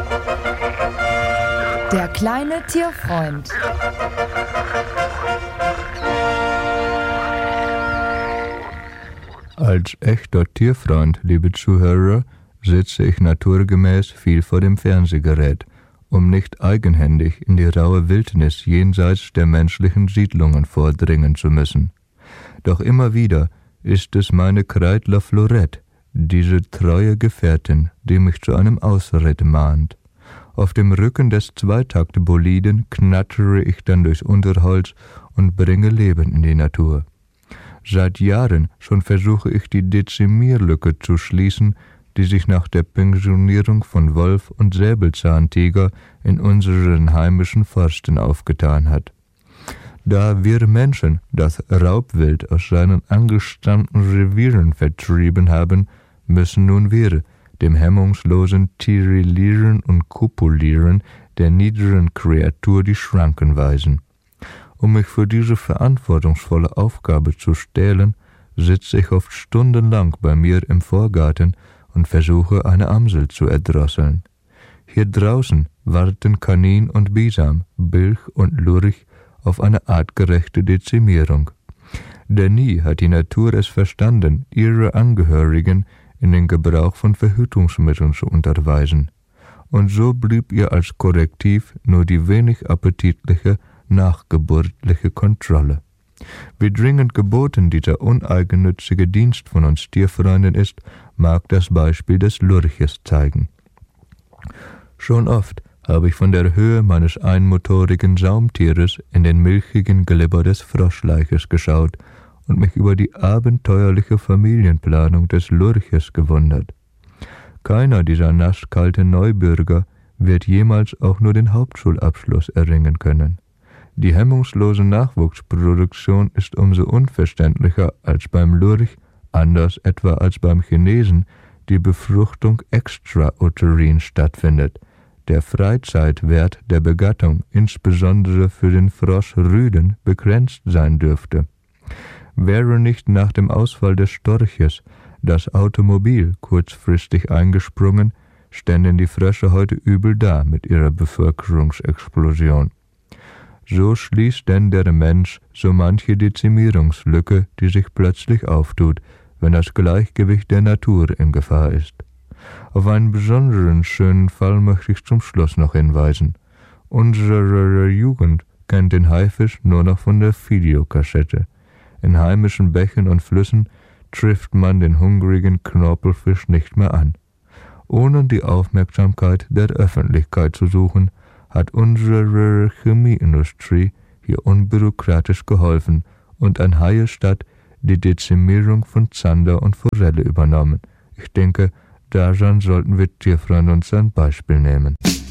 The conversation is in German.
Der kleine Tierfreund. Als echter Tierfreund, liebe Zuhörer, sitze ich naturgemäß viel vor dem Fernsehgerät, um nicht eigenhändig in die raue Wildnis jenseits der menschlichen Siedlungen vordringen zu müssen. Doch immer wieder ist es meine Kreidler Florette, diese treue Gefährtin, die mich zu einem Ausritt mahnt. Auf dem Rücken des Zweitakt-Boliden knattere ich dann durchs Unterholz und bringe Leben in die Natur. Seit Jahren schon versuche ich die Dezimierlücke zu schließen, die sich nach der Pensionierung von Wolf- und Säbelzahntiger in unseren heimischen Forsten aufgetan hat. Da wir Menschen das Raubwild aus seinen angestammten Revieren vertrieben haben, müssen nun wir dem hemmungslosen Tirillieren und Kopulieren der niederen Kreatur die Schranken weisen. Um mich für diese verantwortungsvolle Aufgabe zu stählen, sitze ich oft stundenlang bei mir im Vorgarten und versuche, eine Amsel zu erdrosseln. Hier draußen warten Kanin und Bisam, Bilch und Lurch auf eine artgerechte Dezimierung. Denn nie hat die Natur es verstanden, ihre Angehörigen in den Gebrauch von Verhütungsmitteln zu unterweisen. Und so blieb ihr als Korrektiv nur die wenig appetitliche, nachgeburtliche Kontrolle. Wie dringend geboten dieser uneigennützige Dienst von uns Tierfreunden ist, mag das Beispiel des Lurches zeigen. Schon oft habe ich von der Höhe meines einmotorigen Saumtieres in den milchigen Glibber des Froschleiches geschaut und mich über die abenteuerliche Familienplanung des Lurches gewundert. Keiner dieser nasskalten Neubürger wird jemals auch nur den Hauptschulabschluss erringen können. Die hemmungslose Nachwuchsproduktion ist umso unverständlicher, als beim Lurch, anders etwa als beim Chinesen, die Befruchtung extrauterin stattfindet. Der Freizeitwert der Begattung, insbesondere für den Froschrüden, begrenzt sein dürfte. Wäre nicht nach dem Ausfall des Storches das Automobil kurzfristig eingesprungen, ständen die Frösche heute übel da mit ihrer Bevölkerungsexplosion. So schließt denn der Mensch so manche Dezimierungslücke, die sich plötzlich auftut, wenn das Gleichgewicht der Natur in Gefahr ist. Auf einen besonderen schönen Fall möchte ich zum Schluss noch hinweisen. Unsere Jugend kennt den Haifisch nur noch von der Videokassette. In heimischen Bächen und Flüssen trifft man den hungrigen Knorpelfisch nicht mehr an. Ohne die Aufmerksamkeit der Öffentlichkeit zu suchen, hat unsere Chemieindustrie hier unbürokratisch geholfen und an Haie-Stadt die Dezimierung von Zander und Forelle übernommen. Ich denke, daran sollten wir Tierfreunde uns ein Beispiel nehmen.